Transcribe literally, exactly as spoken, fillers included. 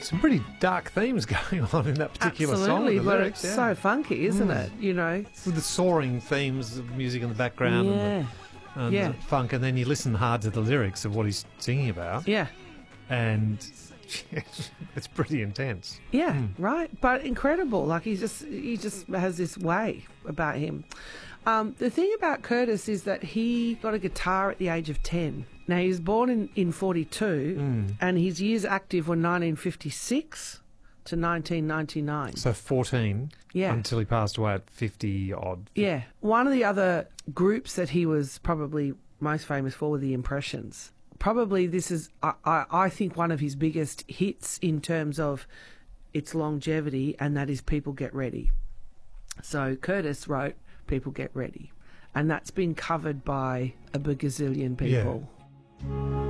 Some pretty dark themes going on in that particular Absolutely, song. The but lyrics, it's yeah. so funky, isn't Mm. it? You know? With the soaring themes of music in the background Yeah. and, the, and Yeah. the funk, and then you listen hard to the lyrics of what he's singing about, Yeah. and it's pretty intense. Yeah, Mm. right. But incredible. Like he just he just has this way about him. Um, the thing about Curtis is that he got a guitar at the age of ten. Now he was born in, in forty-two Mm. and his years active were nineteen fifty-six to nineteen ninety-nine. So fourteen, Yeah. until he passed away at fifty odd. Yeah. One of the other groups that he was probably most famous for were the Impressions. Probably this is, I, I, I think, one of his biggest hits in terms of its longevity, and that is People Get Ready. So Curtis wrote People Get Ready, and that's been covered by a bagazillion people. Yeah.